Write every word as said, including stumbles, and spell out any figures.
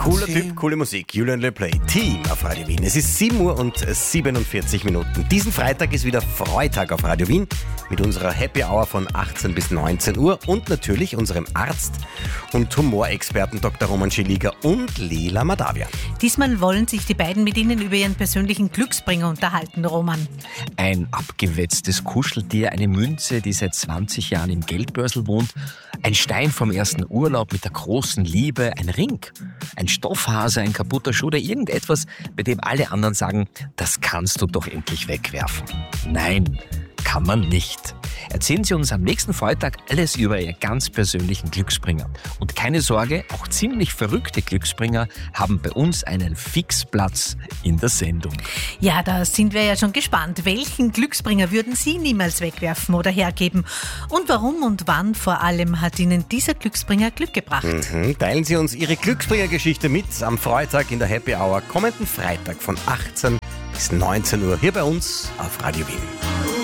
Cooler Typ, coole Musik. Julian LePlay, Team auf Radio Wien. Es ist sieben Uhr und siebenundvierzig Minuten. Diesen Freitag ist wieder Freitag auf Radio Wien mit unserer Happy Hour von achtzehn bis neunzehn Uhr und natürlich unserem Arzt und Humorexperten Doktor Roman Schiliger und Leila Madavia. Diesmal wollen sich die beiden mit Ihnen über ihren persönlichen Glücksbringer unterhalten, Roman. Ein abgewetztes Kuscheltier, eine Münze, die seit zwanzig Jahren im Geldbörsel wohnt, ein Stein vom ersten Urlaub mit der großen Liebe, ein Ring, ein Stoffhase, ein kaputter Schuh oder irgendetwas, bei dem alle anderen sagen, das kannst du doch endlich wegwerfen. Nein, kann man nicht. Erzählen Sie uns am nächsten Freitag alles über Ihr ganz persönlichen Glücksbringer. Und keine Sorge, auch ziemlich verrückte Glücksbringer haben bei uns einen Fixplatz in der Sendung. Ja, da sind wir ja schon gespannt. Welchen Glücksbringer würden Sie niemals wegwerfen oder hergeben? Und warum und wann vor allem hat Ihnen dieser Glücksbringer Glück gebracht? Mhm. Teilen Sie uns Ihre Glücksbringer-Geschichte mit am Freitag in der Happy Hour, kommenden Freitag von achtzehn bis neunzehn Uhr hier bei uns auf Radio Wien.